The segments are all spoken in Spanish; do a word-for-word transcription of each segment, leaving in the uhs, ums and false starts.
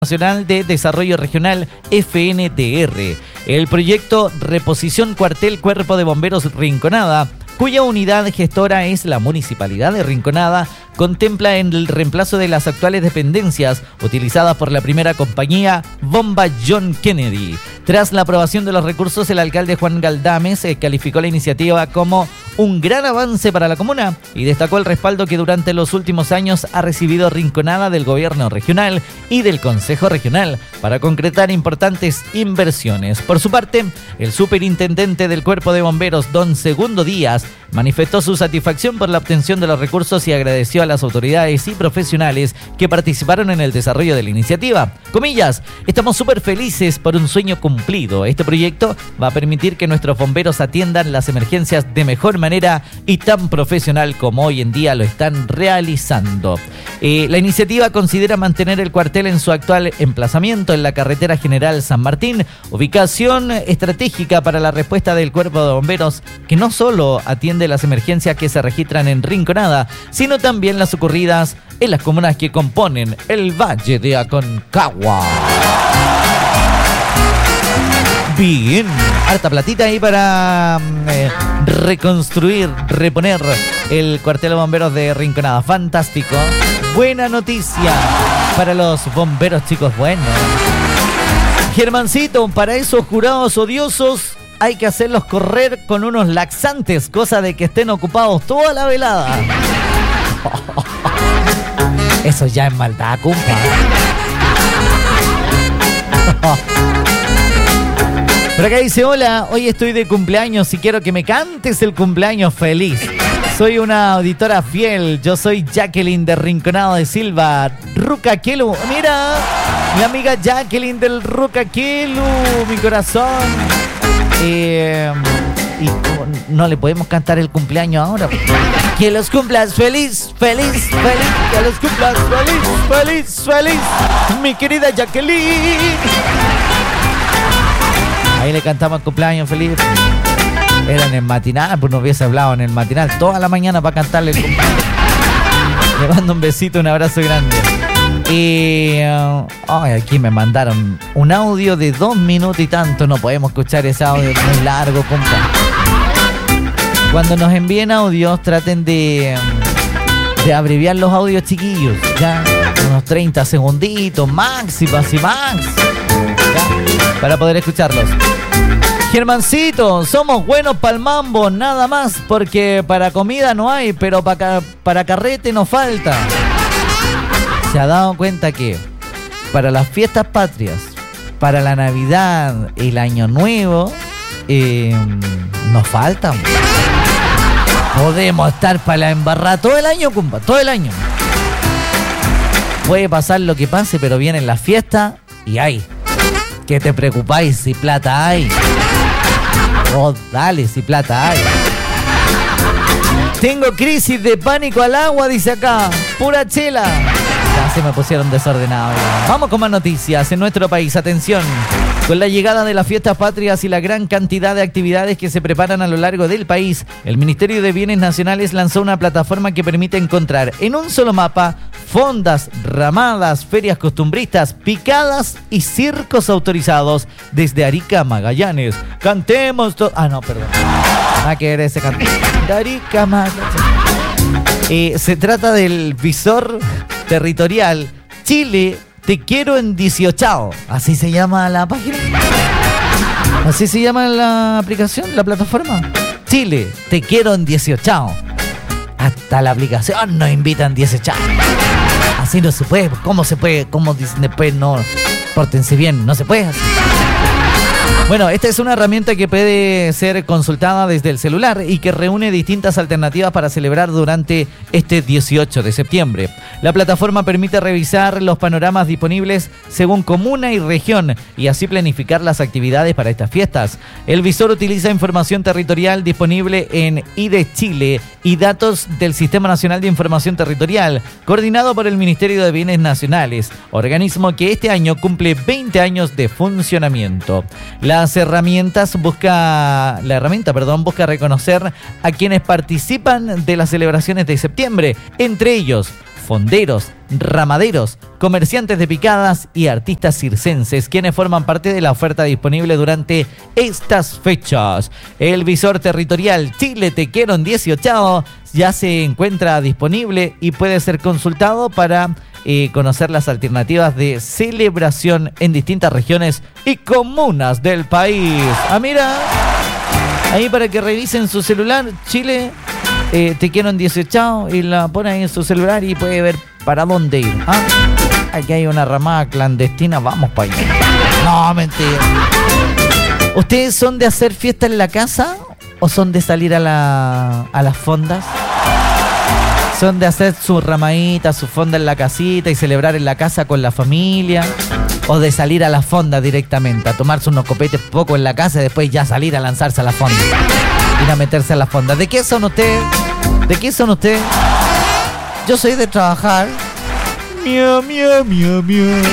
Nacional de Desarrollo Regional F N D R. El proyecto Reposición Cuartel Cuerpo de Bomberos Rinconada, cuya unidad gestora es la Municipalidad de Rinconada, contempla en el reemplazo de las actuales dependencias utilizadas por la primera compañía Bomba John Kennedy. Tras la aprobación de los recursos, el alcalde Juan Galdames eh, calificó la iniciativa como un gran avance para la comuna y destacó el respaldo que durante los últimos años ha recibido Rinconada del gobierno regional y del Consejo Regional para concretar importantes inversiones. Por su parte, el superintendente del Cuerpo de Bomberos, don Segundo Díaz, manifestó su satisfacción por la obtención de los recursos y agradeció a las autoridades y profesionales que participaron en el desarrollo de la iniciativa. Comillas, estamos súper felices por un sueño cumplido. Este proyecto va a permitir que nuestros bomberos atiendan las emergencias de mejor manera y tan profesional como hoy en día lo están realizando. Eh, la iniciativa considera mantener el cuartel en su actual emplazamiento en la carretera General San Martín, ubicación estratégica para la respuesta del Cuerpo de Bomberos, que no solo atiende las emergencias que se registran en Rinconada, sino también las ocurridas en las comunas que componen el Valle de Aconcagua. Bien, harta platita ahí para eh, reconstruir, reponer el cuartel de bomberos de Rinconada. Fantástico. Buena noticia para los bomberos, chicos. Bueno, Germancito, para esos jurados odiosos hay que hacerlos correr con unos laxantes, cosa de que estén ocupados toda la velada. Eso ya es maldad, compa. Por acá dice, hola, hoy estoy de cumpleaños y quiero que me cantes el cumpleaños feliz. Soy una auditora fiel, yo soy Jacqueline de Rinconado de Silva, Rucaquelu. Mira, mi amiga Jacqueline del Rucaquelu, mi corazón. Eh, y no le podemos cantar el cumpleaños ahora. Que los cumplas feliz, feliz, feliz. Que los cumplas feliz, feliz, feliz. Mi querida Jacqueline. Ahí le cantamos el cumpleaños feliz. Era en el matinal, pues no hubiese hablado en el matinal toda la mañana para cantarle el cumpleaños. Le mando un besito, un abrazo grande. Y uh, oh, aquí me mandaron un audio de dos minutos y tanto. No podemos escuchar ese audio muy largo, compa. Cuando nos envíen audios, traten de, de abreviar los audios, chiquillos. Ya, unos treinta segunditos, máximo, así max. Ya, para poder escucharlos. Germancito, somos buenos para el mambo, nada más, porque para comida no hay, pero para, para carrete nos falta. Se ha dado cuenta que para las fiestas patrias, para la Navidad y el Año Nuevo, eh, nos faltan. Podemos estar para la embarrada todo el año, compa, todo el año. Puede pasar lo que pase, pero vienen las fiestas y hay. ¿Qué te preocupáis si plata hay? Oh, dale, si plata hay. Tengo crisis de pánico al agua, dice acá. Pura chela. Ya se me pusieron desordenados. Vamos con más noticias en nuestro país. Atención. Con la llegada de las fiestas patrias y la gran cantidad de actividades que se preparan a lo largo del país, el Ministerio de Bienes Nacionales lanzó una plataforma que permite encontrar en un solo mapa fondas, ramadas, ferias costumbristas, picadas y circos autorizados desde Arica a Magallanes. Cantemos todo. Ah, no, perdón. Ah, que era ese canto. De Arica a Magallanes. Eh, se trata del visor territorial Chile. Te quiero en dieciocho. Así se llama la página. Así se llama la aplicación, la plataforma. Chile, te quiero en dieciocho. Hasta la aplicación nos invitan dieciocho. Así no se puede. ¿Cómo se puede? ¿Cómo dicen después? No, pórtense bien. No se puede así. Bueno, esta es una herramienta que puede ser consultada desde el celular y que reúne distintas alternativas para celebrar durante este dieciocho de septiembre. La plataforma permite revisar los panoramas disponibles según comuna y región y así planificar las actividades para estas fiestas. El visor utiliza información territorial disponible en I D E Chile y datos del Sistema Nacional de Información Territorial, coordinado por el Ministerio de Bienes Nacionales, organismo que este año cumple veinte años de funcionamiento. Las herramientas busca, la herramienta, perdón, busca reconocer a quienes participan de las celebraciones de septiembre, entre ellos fonderos, ramaderos, comerciantes de picadas y artistas circenses, quienes forman parte de la oferta disponible durante estas fechas. El visor territorial Chile Te Quiero en dieciocho ya se encuentra disponible y puede ser consultado para eh, conocer las alternativas de celebración en distintas regiones y comunas del país. Ah, mira, ahí para que revisen su celular, Chile eh, Te Quiero en dieciocho, y la pone ahí en su celular y puede ver para dónde ir. ¿Ah? Aquí hay una ramada clandestina, vamos para allá. No, mentira. ¿Ustedes son de hacer fiesta en la casa o son de salir a, la, a las fondas? ¿Son de hacer su ramadita, su fonda en la casita y celebrar en la casa con la familia? ¿O de salir a la fonda directamente, a tomarse unos copetes poco en la casa y después ya salir a lanzarse a la fonda? Ir a meterse a la fonda. ¿De qué son ustedes? ¿De qué son ustedes? Yo soy de trabajar. Miau, miau, miau, miau.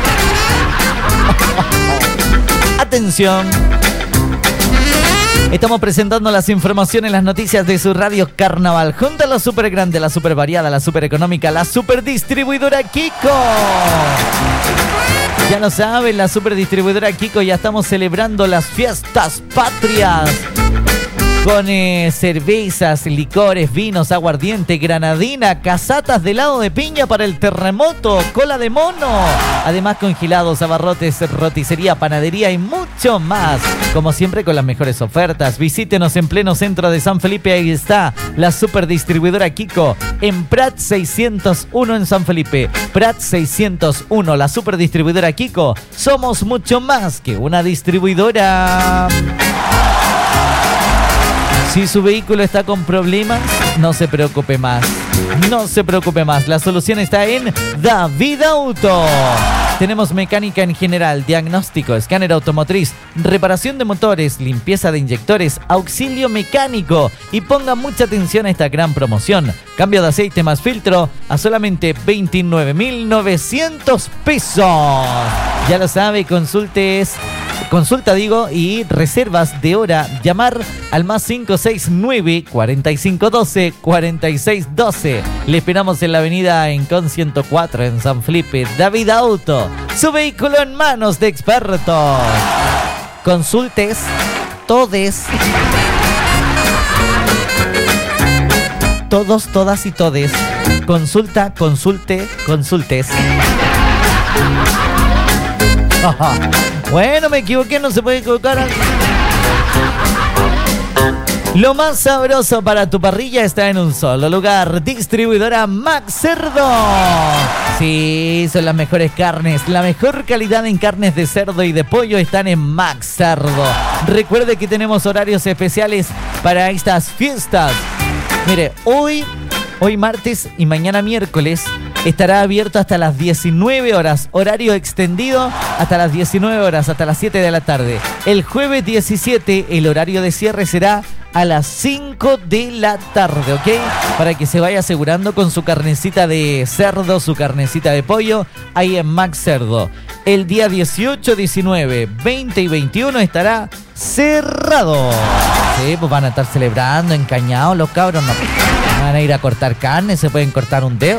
Atención. Estamos presentando las informaciones, las noticias de su radio Carnaval. Junto a la super grande, la super variada, la super económica, la super distribuidora Kiko. Ya lo saben, la super distribuidora Kiko, ya estamos celebrando las fiestas patrias. Con eh, cervezas, licores, vinos, aguardiente, granadina, casatas de helado de piña para el terremoto, cola de mono. Además, congelados, abarrotes, roticería, panadería y mucho más. Como siempre, con las mejores ofertas. Visítenos en pleno centro de San Felipe. Ahí está la super distribuidora Kiko. En Prat seiscientos uno en San Felipe. Prat seiscientos uno, la super distribuidora Kiko. Somos mucho más que una distribuidora. Si su vehículo está con problemas, no se preocupe más. No se preocupe más. La solución está en David Auto. Tenemos mecánica en general, diagnóstico, escáner automotriz, reparación de motores, limpieza de inyectores, auxilio mecánico. Y ponga mucha atención a esta gran promoción. Cambio de aceite más filtro a solamente veintinueve mil novecientos pesos. Ya lo sabe, consultes... Consulta, digo, y reservas de hora. Llamar al más cinco seis nueve, cuarenta y cinco doce, cuarenta y seis doce. Le esperamos en la avenida Encon ciento cuatro en San Felipe. David Auto, su vehículo en manos de expertos. Consultes, todes. Todos, todas y todes. Consulta, consulte, consultes. Bueno, me equivoqué, no se puede equivocar. Lo más sabroso para tu parrilla está en un solo lugar. Distribuidora Max Cerdo. Sí, son las mejores carnes. La mejor calidad en carnes de cerdo y de pollo están en Max Cerdo. Recuerde que tenemos horarios especiales para estas fiestas. Mire, hoy, hoy martes y mañana miércoles estará abierto hasta las diecinueve horas, horario extendido hasta las diecinueve horas, hasta las siete de la tarde. El jueves diecisiete, el horario de cierre será a las cinco de la tarde, ¿ok? Para que se vaya asegurando con su carnecita de cerdo, su carnecita de pollo, ahí en Max Cerdo. El día dieciocho, diecinueve, veinte y veintiuno estará cerrado. Sí, pues van a estar celebrando, encañados los cabros, no van a ir a cortar carne, se pueden cortar un dedo.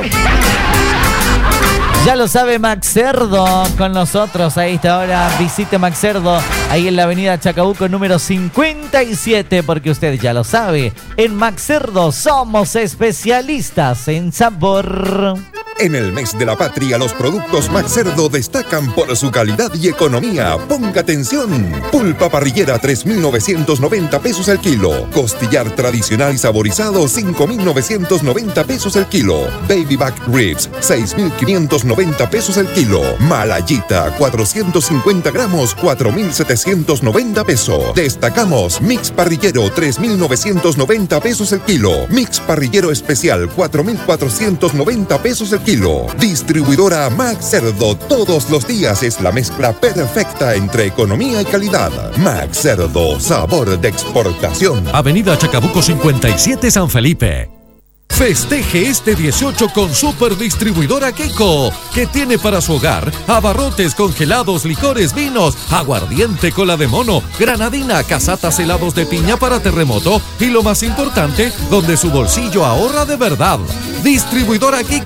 Ya lo sabe, Max Cerdo con nosotros a esta hora. Visite Max Cerdo ahí en la avenida Chacabuco número cincuenta y siete, porque usted ya lo sabe, en Max Cerdo somos especialistas en sabor. En el mes de la patria, los productos Max Cerdo destacan por su calidad y economía. Ponga atención. Pulpa parrillera, tres mil novecientos noventa pesos el kilo. Costillar tradicional y saborizado, cinco mil novecientos noventa pesos el kilo. Baby back ribs, seis mil quinientos noventa pesos el kilo. Malayita, cuatrocientos cincuenta gramos, cuatro mil setecientos noventa pesos. Destacamos mix parrillero, tres mil novecientos noventa pesos el kilo. Mix parrillero especial, cuatro mil cuatrocientos noventa pesos el kilo. Kilo. Distribuidora Max Cerdo, todos los días es la mezcla perfecta entre economía y calidad. Max Cerdo, sabor de exportación. Avenida Chacabuco cincuenta y siete, San Felipe. Festeje este dieciocho con Super Distribuidora Kiko, que tiene para su hogar abarrotes, congelados, licores, vinos, aguardiente, cola de mono, granadina, casatas, helados de piña para terremoto y lo más importante, donde su bolsillo ahorra de verdad. Distribuidora Kiko,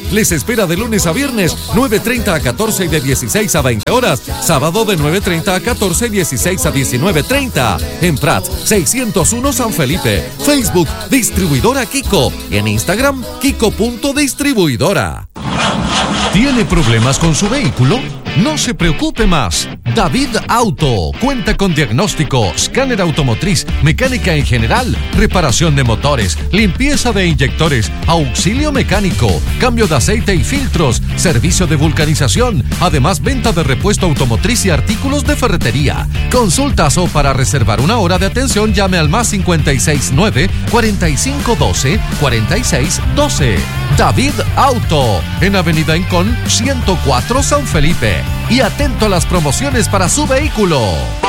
Les espera de lunes a viernes, nueve treinta a catorce y de dieciséis a veinte horas. Sábado de nueve treinta a catorce y dieciséis a diecinueve treinta. En Prats, seiscientos uno San Felipe. Facebook, Distribuidora Kiko. En Instagram, kiko.distribuidora. ¿Tiene problemas con su vehículo? No se preocupe más. David Auto cuenta con diagnóstico, escáner automotriz, mecánica en general, reparación de motores, limpieza de inyectores, auxilio mecánico, cambio de aceite y filtros, servicio de vulcanización, además venta de repuesto automotriz y artículos de ferretería. Consultas o para reservar una hora de atención llame al más cincuenta y seis nueve, cuarenta y cinco doce, cuarenta y seis doce. David Auto, en Avenida Incón ciento cuatro San Felipe. Y atento a las promociones para su vehículo.